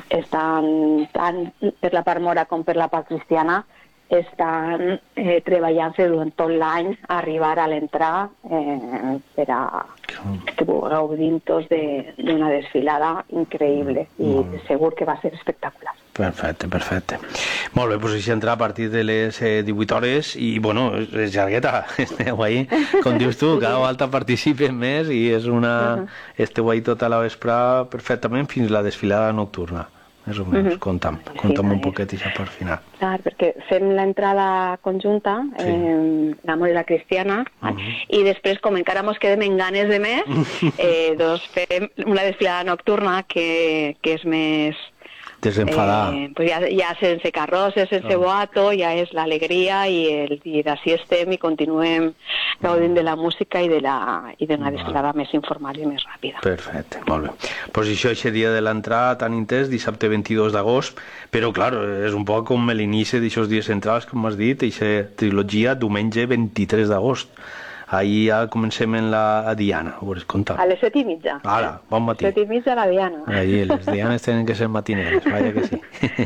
estan tant per la part mora com per la part cristiana, estan eh, treballant-se durant tot l'any a arribar a l'entrar eh, per a que gaudim tots d'una desfilada increïble i segur que va ser espectacular. Perfecte, perfecte. Molt bé, doncs això entra a partir de les eh, divuit hores i, bueno, és llargueta, esteu ahí, com dius tu, cada volta participen més i és una... Uh -huh. Esteu ahí tota la vesprada perfectament fins la desfilada nocturna. Més o menys, uh -huh. conta'm, conta'm sí, un poquet això per final. Clar, perquè fem l'entrada conjunta, sí. eh, l'amor i la cristiana, uh -huh. i després, com encara mos quedem en ganes de més, eh, doncs fem una desfilada nocturna que, que és més... desenfadar. Eh, pues ja, ja sense carrosses, sense oh. boato, ja és l'alegria i, el, i d'ací estem i continuem gaudint de la música i de la i d'una desfilada més informal i més ràpida. Perfecte, molt bé. Pues això, aquest dia de l'entrada tan intens, dissabte vint-i-dos d'agost, però, clar, és un poc com l'inici d'aixòs dies centrals, com has dit, aquesta trilogia, diumenge vint-i-tres d'agost. Ahir ja comencem en la Diana, ho vols contar? A les set i mitja. Ara, bon matí. set i mitja la Diana. Ahí, les Dianes tenen que ser matineres, vaja que sí.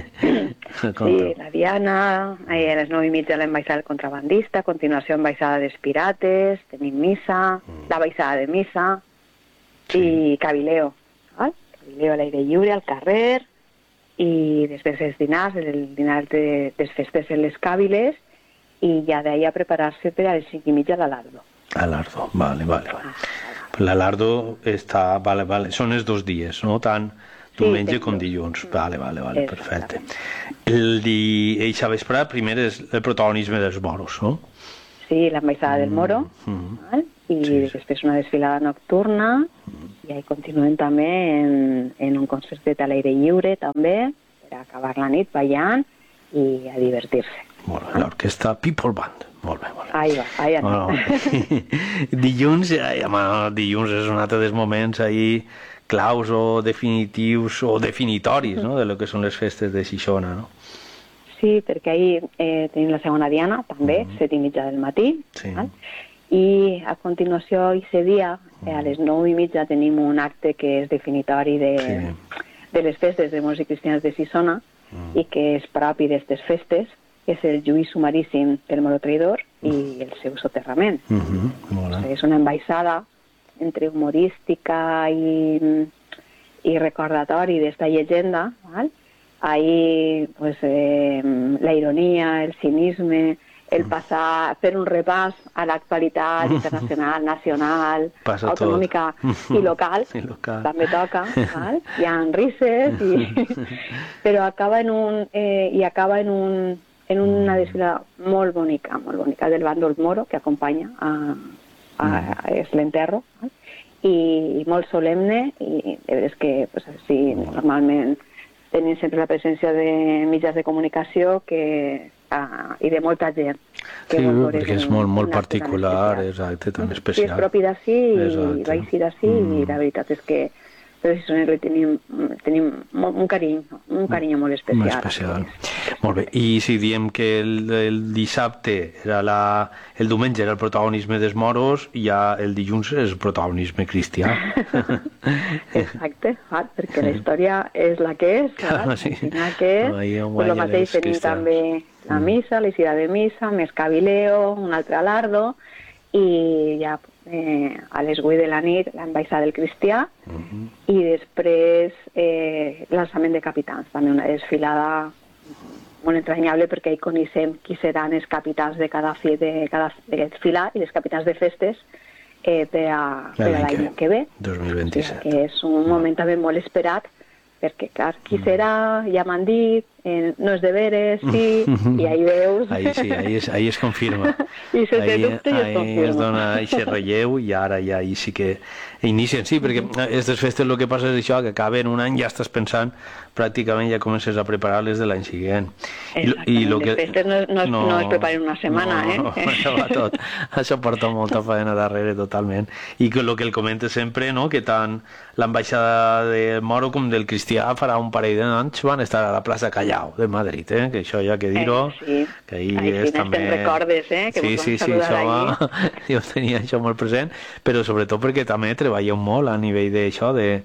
Sí, la Diana, a les nou i mitja l'embaixada del contrabandista, a continuació embaixada dels pirates, tenim missa, mm. la baixada de missa, sí. i cabileo. Val? Cabileo a l'aire lliure, al carrer, i després els dinars, el dinar de, des festes en les càbiles, i ja d'ahir a preparar-se per a les cinc i mitja l'alardo. L'alardo, vale, vale, vale. L'alardo està, vale, vale, són els dos dies, no? Tant diumenge sí, com dilluns. Vale, vale, vale, és perfecte. El di... eixa vesprada, primer és el protagonisme dels moros, no? Sí, l'ambaixada del moro, mm. val? i sí, després una desfilada nocturna, mm. i ahí continuem també en, en un concertet a l'aire lliure, també, per acabar la nit ballant i a divertir-se. Molt bé, l'orquestra People Band. Molt bé, molt bé. Ahí va, ahí anem. Bueno, dilluns, ai, home, dilluns és un altre dels moments ahí claus o definitius o definitoris, no?, de lo que són les festes de Xixona, no? Sí, perquè ahir eh, tenim la segona Diana, també, mm -hmm. set i mitja del matí, sí. val? I a continuació, aquest dia, eh, a les nou i mitja, tenim un acte que és definitori de, sí. de les festes de músics cristians de Xixona, mm. i que és propi d'aquestes festes, que és el juís sumaríssim del moro traïdor i el seu soterrament. Uh -huh. o sigui, és una embaixada entre humorística i, i recordatori d'esta llegenda. Val? Ahí, pues, eh, la ironia, el cinisme, el passar, fer un repàs a l'actualitat internacional, nacional, Passa autonòmica i local, I local, també toca, val? Hi ha risses, i... però acaba en un... Eh, i acaba en un en una desfilada molt bonica, molt bonica, del bàndol moro, que acompanya a, a, a és l'enterro, i molt solemne, i és que, pues, sí, normalment tenim sempre la presència de mitjans de comunicació que, ah, i de molta gent. Que sí, perquè és molt, molt particular, exacte, tan especial. Sí, és propi d'ací, i va eixir d'ací, mm. i la veritat és que però si són, tenim, tenim un carinyo, un carinyo molt especial. Molt especial. Molt bé. I si diem que el, el dissabte era la, el diumenge era el protagonisme dels moros, ja el dilluns és el protagonisme cristià. Exacte, perquè la història és la que és, claro, sí. que és, el mateix tenim cristians. També la missa, l'eixida de missa, més cabileo, un altre alardo, i ja eh, a les vuit de la nit l'embaixada del cristià, uh -huh. i després eh, l'alçament de capitans, també una desfilada molt entranyable perquè hi coneixem qui seran els capitans de cada, fi, de cada de desfilar i els capitans de festes eh, per a, per a l'any que ve. dos mil vint-i-set. O sigui, que és un moment també molt esperat perquè, clar, qui serà, ja m'han dit, eh, no és de veres, sí, i ahí veus... Ahí sí, ahí es, ahí es confirma. I sense ahí, dubte ahí es confirma. es dona aquest relleu i ara ja ahí sí que inicien, sí, perquè aquestes festes el que passa és això, que acaben un any, ja estàs pensant, pràcticament ja comences a preparar-les de l'any següent. Exactament, I, i lo que... les festes no, no, no, no es preparen una setmana, no, eh? No, això va tot, això porta molta feina darrere totalment. I que el que el comenta sempre, no?, que tant l'ambaixada del moro com del cristià farà un parell d'anys van estar a la plaça Callao de Madrid, eh? Que això ja que dir-ho, eh, sí. que ahir Ai, és sí, també... Te'n recordes, eh? Que sí, sí, sí, això va... jo tenia això molt present, però sobretot perquè també treballeu molt a nivell d'això, de,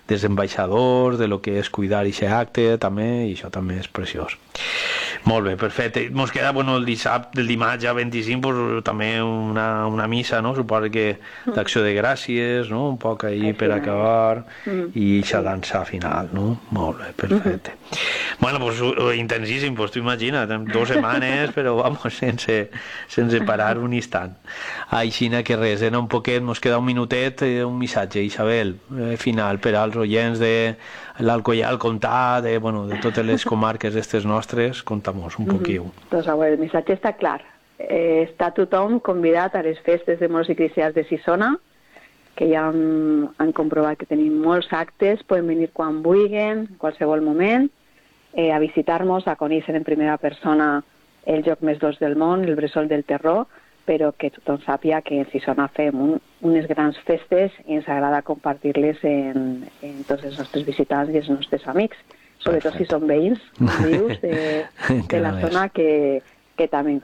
dels ambaixadors, de lo que és cuidar aquest acte, també, i això també és preciós. Molt bé, perfecte. Ens queda, bueno, el dissabte, el dimarts ja vint-i-cinc, pues, també una, una missa, no? Suposo que d'acció de gràcies, no? Un poc ahí per acabar, mm. i aquesta dansa final, no? Molt bé, perfecte. Mm-hmm. Bueno, pues intensíssim, pues tu imagina't, dues setmanes, però vamos, sense, sense parar un instant. Així que res, era un poquet, ens queda un minutet, un missatge, Isabel, eh, final, per als oients de l'Alcoià, el Comtat, de, bueno, de totes les comarques aquestes nostres, conta'm-nos un poquiu. Mm-hmm. Doncs a veure, el missatge està clar. Eh, està tothom convidat a les festes de moros i cristians de Sisona, que ja han, han comprovat que tenim molts actes, poden venir quan vulguin, en qualsevol moment, eh, a visitar-nos, a conèixer en primera persona el lloc més dolç del món, el Bressol del Terror, però que tothom sàpia que en Sisona fem un, unes grans festes i ens agrada compartir-les en, en tots els nostres visitants i els nostres amics, sobretot si són veïns, vius de, de la zona que, que també.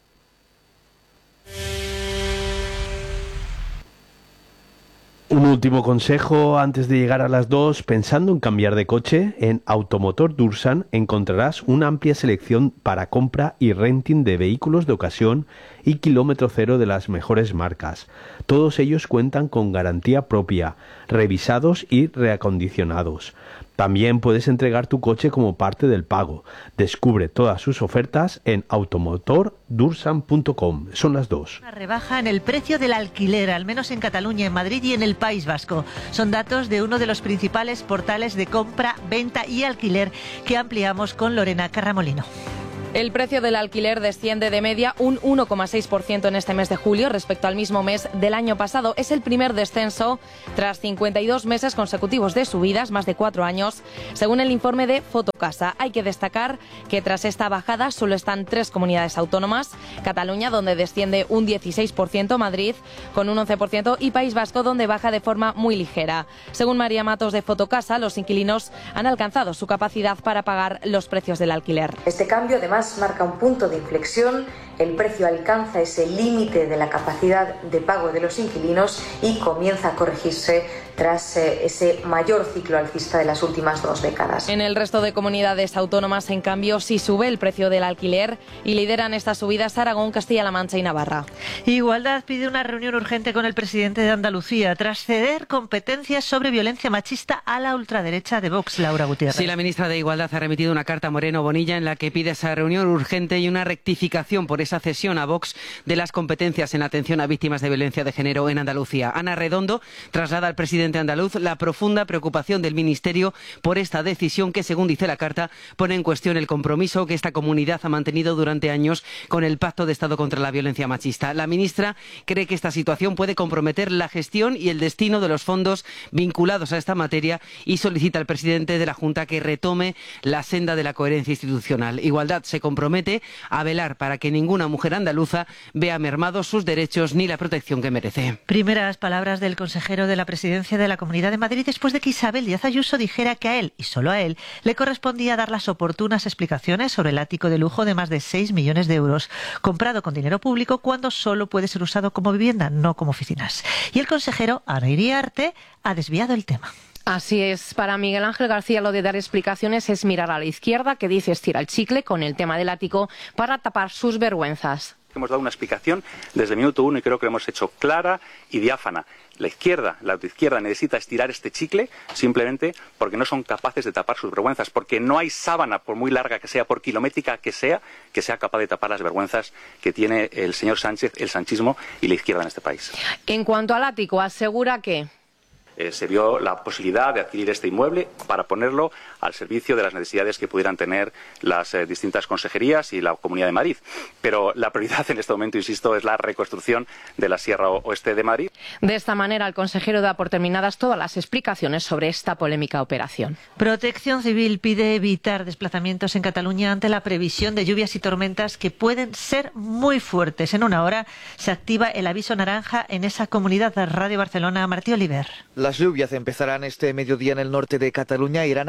Un último consejo antes de llegar a las dos. Pensando en cambiar de coche, en Automotor Dursan encontrarás una amplia selección para compra y renting de vehículos de ocasión y kilómetro cero de las mejores marcas. Todos ellos cuentan con garantía propia, revisados y reacondicionados. También puedes entregar tu coche como parte del pago. Descubre todas sus ofertas en automotor dursan punto com. Son las dos. Una rebaja en el precio del alquiler, al menos en Cataluña, en Madrid y en el País Vasco. Son datos de uno de los principales portales de compra, venta y alquiler que ampliamos con Lorena Carramolino. El precio del alquiler desciende de media un uno coma seis por ciento en este mes de julio respecto al mismo mes del año pasado. Es el primer descenso tras cincuenta y dos meses consecutivos de subidas, más de cuatro años, según el informe de Fotocasa. Hay que destacar que tras esta bajada solo están tres comunidades autónomas: Cataluña, donde desciende un dieciséis por ciento, Madrid con un once por ciento y País Vasco, donde baja de forma muy ligera. Según María Matos de Fotocasa, los inquilinos han alcanzado su capacidad para pagar los precios del alquiler. Este cambio, además, marca un punto de inflexión. El precio alcanza ese límite de la capacidad de pago de los inquilinos y comienza a corregirse tras eh, ese mayor ciclo alcista de las últimas dos décadas. En el resto de comunidades autónomas, en cambio, sí sube el precio del alquiler y lideran estas subidas Aragón, Castilla-La Mancha y Navarra. Igualdad pide una reunión urgente con el presidente de Andalucía tras ceder competencias sobre violencia machista a la ultraderecha de Vox, Laura Gutiérrez. Sí, la ministra de Igualdad ha remitido una carta a Moreno Bonilla en la que pide esa reunión urgente y una rectificación por esa cesión a Vox de las competencias en atención a víctimas de violencia de género en Andalucía. Ana Redondo traslada al presidente andaluz la profunda preocupación del Ministerio por esta decisión que, según dice la carta, pone en cuestión el compromiso que esta comunidad ha mantenido durante años con el Pacto de Estado contra la Violencia Machista. La ministra cree que esta situación puede comprometer la gestión y el destino de los fondos vinculados a esta materia y solicita al presidente de la Junta que retome la senda de la coherencia institucional. Igualdad se compromete a velar para que ninguna mujer andaluza vea mermados sus derechos ni la protección que merece. Primeras palabras del consejero de la Presidencia de la Comunidad de Madrid después de que Isabel Díaz Ayuso dijera que a él, y solo a él, le correspondía dar las oportunas explicaciones sobre el ático de lujo de más de seis millones de euros, comprado con dinero público cuando solo puede ser usado como vivienda, no como oficinas. Y el consejero, Ana Iriarte, ha desviado el tema. Así es, para Miguel Ángel García lo de dar explicaciones es mirar a la izquierda, que dice estira el chicle con el tema del ático para tapar sus vergüenzas. Hemos dado una explicación desde el minuto uno y creo que lo hemos hecho clara y diáfana. La izquierda, la autoizquierda necesita estirar este chicle simplemente porque no son capaces de tapar sus vergüenzas, porque no hay sábana, por muy larga que sea, por kilométrica que sea, que sea capaz de tapar las vergüenzas que tiene el señor Sánchez, el sanchismo y la izquierda en este país. En cuanto al ático, asegura que Eh, se vio la posibilidad de adquirir este inmueble para ponerlo al servicio de las necesidades que pudieran tener las eh, distintas consejerías y la Comunidad de Madrid. Pero la prioridad en este momento, insisto, es la reconstrucción de la Sierra Oeste de Madrid. De esta manera, el consejero da por terminadas todas las explicaciones sobre esta polémica operación. Protección Civil pide evitar desplazamientos en Cataluña ante la previsión de lluvias y tormentas que pueden ser muy fuertes. En una hora se activa el aviso naranja en esa comunidad. Radio Barcelona, Martí Oliver. Las lluvias empezarán este mediodía en el norte de Cataluña e irán avanzando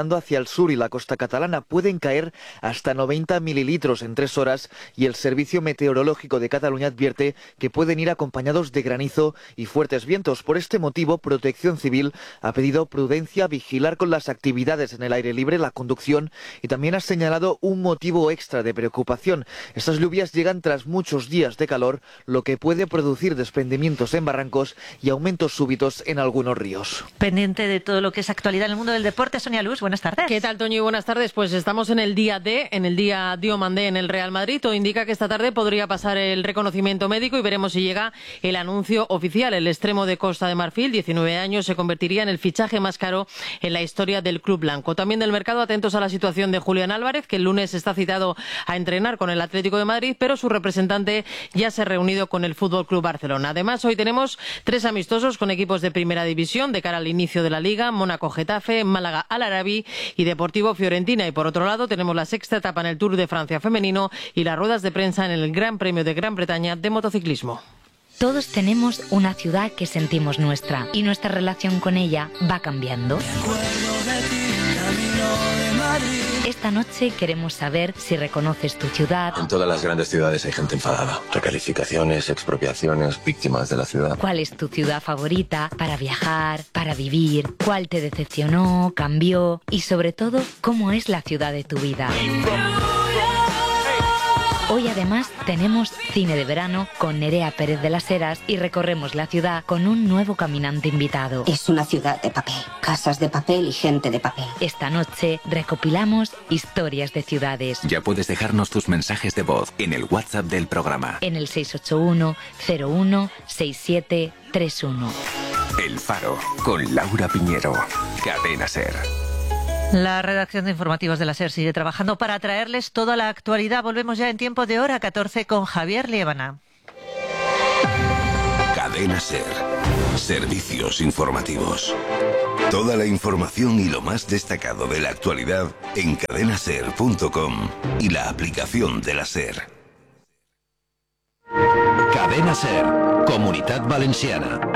avanzando hacia el sur y la costa catalana. Pueden caer hasta noventa mililitros en tres horas y el Servicio Meteorológico de Cataluña advierte que pueden ir acompañados de granizo y fuertes vientos. Por este motivo, Protección Civil ha pedido prudencia, vigilar con las actividades en el aire libre, la conducción, y también ha señalado un motivo extra de preocupación. Estas lluvias llegan tras muchos días de calor, lo que puede producir desprendimientos en barrancos y aumentos súbitos en algunos ríos. Pendiente de todo lo que es actualidad en el mundo del deporte, Sonia Luz, buenas tardes. ¿Qué tal, Toño? Y buenas tardes. Pues estamos en el día D, en el día Diomandé en el Real Madrid. Todo indica que esta tarde podría pasar el reconocimiento médico y veremos si llega el anuncio oficial. El extremo de Costa de Marfil, diecinueve años, se convertiría en el fichaje más caro en la historia del club blanco. También del mercado, atentos a la situación de Julián Álvarez, que el lunes está citado a entrenar con el Atlético de Madrid, pero su representante ya se ha reunido con el Fútbol Club Barcelona. Además, hoy tenemos tres amistosos con equipos de primera división de cara al inicio de la Liga: Mónaco-Getafe, Málaga-Al-Arabi y Deportivo-Fiorentina. Y por otro lado, tenemos la sexta etapa en el Tour de Francia femenino y las ruedas de prensa en el Gran Premio de Gran Bretaña de motociclismo. Todos tenemos una ciudad que sentimos nuestra y nuestra relación con ella va cambiando. Esta noche queremos saber si reconoces tu ciudad. En todas las grandes ciudades hay gente enfadada. Recalificaciones, expropiaciones, víctimas de la ciudad. ¿Cuál es tu ciudad favorita para viajar, para vivir? ¿Cuál te decepcionó, cambió? Y sobre todo, ¿cómo es la ciudad de tu vida? Hoy además tenemos cine de verano con Nerea Pérez de las Heras y recorremos la ciudad con un nuevo caminante invitado. Es una ciudad de papel, casas de papel y gente de papel. Esta noche recopilamos historias de ciudades. Ya puedes dejarnos tus mensajes de voz en el WhatsApp del programa. En el seis ocho uno, cero uno, seis siete tres uno. El Faro, con Laura Piñero. Cadena SER. La redacción de informativos de la SER sigue trabajando para traerles toda la actualidad. Volvemos ya en tiempo de hora catorce con Javier Liébana. Cadena SER. Servicios informativos. Toda la información y lo más destacado de la actualidad en cadena ser punto com y la aplicación de la SER. Cadena SER, Comunitat Valenciana.